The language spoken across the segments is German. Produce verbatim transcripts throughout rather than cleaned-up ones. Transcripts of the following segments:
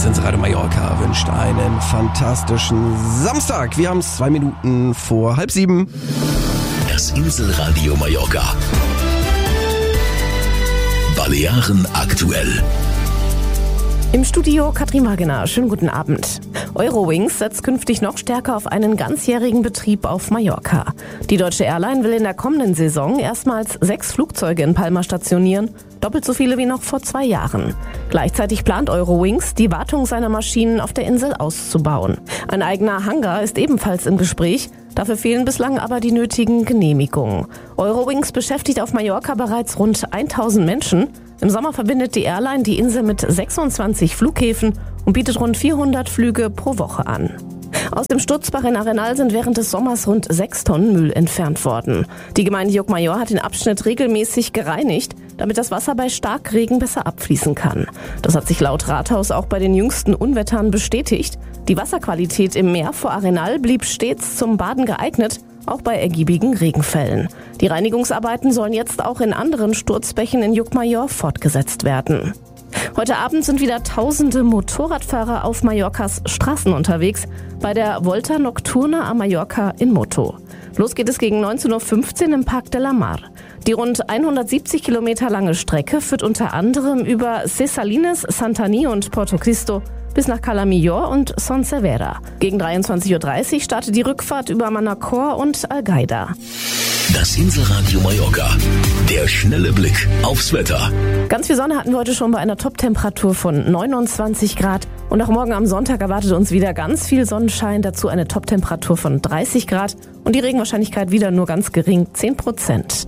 Das Inselradio Mallorca wünscht einen fantastischen Samstag. Wir haben es zwei Minuten vor halb sieben. Das Inselradio Mallorca. Balearen aktuell. Im Studio Katrin Wagener. Schönen guten Abend. Eurowings setzt künftig noch stärker auf einen ganzjährigen Betrieb auf Mallorca. Die deutsche Airline will in der kommenden Saison erstmals sechs Flugzeuge in Palma stationieren, doppelt so viele wie noch vor zwei Jahren. Gleichzeitig plant Eurowings, die Wartung seiner Maschinen auf der Insel auszubauen. Ein eigener Hangar ist ebenfalls im Gespräch. Dafür fehlen bislang aber die nötigen Genehmigungen. Eurowings beschäftigt auf Mallorca bereits rund tausend Menschen. Im Sommer verbindet die Airline die Insel mit sechsundzwanzig Flughäfen und bietet rund vierhundert Flüge pro Woche an. Aus dem Sturzbach in Arenal sind während des Sommers rund sechs Tonnen Müll entfernt worden. Die Gemeinde Llucmajor hat den Abschnitt regelmäßig gereinigt, damit das Wasser bei Starkregen besser abfließen kann. Das hat sich laut Rathaus auch bei den jüngsten Unwettern bestätigt. Die Wasserqualität im Meer vor Arenal blieb stets zum Baden geeignet, auch bei ergiebigen Regenfällen. Die Reinigungsarbeiten sollen jetzt auch in anderen Sturzbächen in Llucmajor fortgesetzt werden. Heute Abend sind wieder tausende Motorradfahrer auf Mallorcas Straßen unterwegs bei der Volta Nocturna a Mallorca in Moto. Los geht es gegen neunzehn Uhr fünfzehn im Parc de la Mar. Die rund hundertsiebzig Kilometer lange Strecke führt unter anderem über Ses Salines, Santany und Porto Cristo bis nach Cala Millor und Son Servera. Gegen dreiundzwanzig Uhr dreißig startet die Rückfahrt über Manacor und Algaida. Das Inselradio Mallorca. Der schnelle Blick aufs Wetter. Ganz viel Sonne hatten wir heute schon bei einer Top-Temperatur von neunundzwanzig Grad. Und auch morgen am Sonntag erwartet uns wieder ganz viel Sonnenschein. Dazu eine Top-Temperatur von dreißig Grad. Und die Regenwahrscheinlichkeit wieder nur ganz gering, zehn Prozent.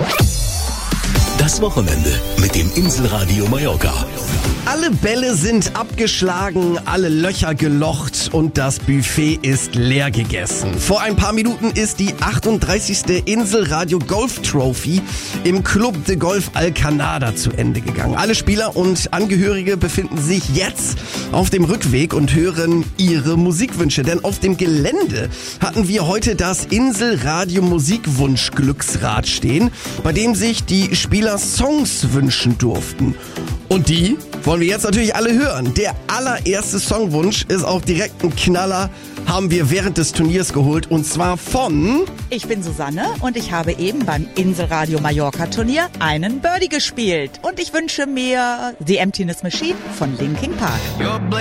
Das Wochenende mit dem Inselradio Mallorca. Alle Bälle sind abgeschlagen, alle Löcher gelocht und das Buffet ist leer gegessen. Vor ein paar Minuten ist die achtunddreißigste Inselradio Golf Trophy im Club de Golf Alcanada zu Ende gegangen. Alle Spieler und Angehörige befinden sich jetzt auf dem Rückweg und hören ihre Musikwünsche. Denn auf dem Gelände hatten wir heute das Inselradio Musikwunsch Glücksrad stehen, bei dem sich die Spieler Songs wünschen durften. Und die wollen wir jetzt natürlich alle hören. Der allererste Songwunsch ist auch direkt ein Knaller, haben wir während des Turniers geholt und zwar von... Ich bin Susanne und ich habe eben beim Inselradio Mallorca Turnier einen Birdie gespielt. Und ich wünsche mir The Emptiness Machine von Linkin Park.